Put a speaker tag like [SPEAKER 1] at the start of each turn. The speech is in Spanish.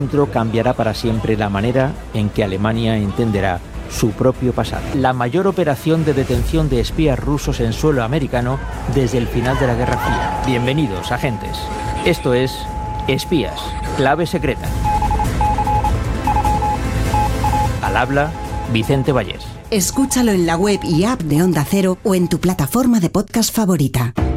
[SPEAKER 1] cambiará para siempre la manera en que Alemania entenderá su propio pasado. La mayor operación de detención de espías rusos en suelo americano desde el final de la Guerra Fría. Bienvenidos, agentes. Esto es Espías, clave secreta. Al habla, Vicente Vallés.
[SPEAKER 2] Escúchalo en la web y app de Onda Cero o en tu plataforma de podcast favorita.